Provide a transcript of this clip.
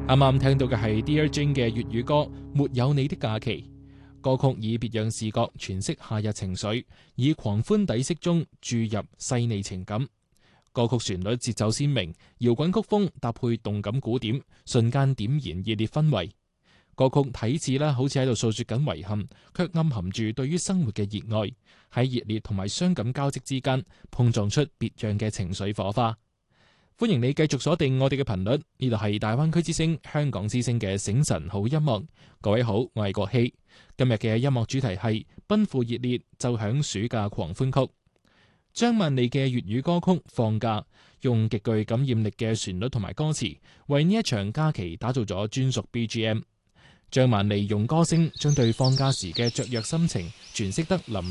啱啱聽到嘅係 Dear Jane 嘅粵語歌《沒有你的假期》。歌曲以別樣視角詮釋夏日情緒，以狂歡底色中注入細膩情感。歌曲旋律節奏鮮明，搖滾曲風搭配動感鼓點，瞬間點燃熱烈氛圍。歌曲睇似好似喺度訴說緊遺憾，卻暗含住對於生活嘅熱愛，喺熱烈同埋傷感交織之間碰撞出別樣嘅情緒火花。歡迎你繼續鎖定我哋嘅頻率，呢度係大灣區之聲、香港之聲嘅醒晨好音樂。各位好，我係國希。今日嘅音樂主題係奔赴熱烈，奏響暑假狂歡曲。張曼莉嘅粵語歌曲《放假》，用極具感染力嘅旋律同埋歌詞，為呢一場假期打造咗專屬 BGM。張曼莉用歌聲將對放假時嘅雀躍心情詮釋得淋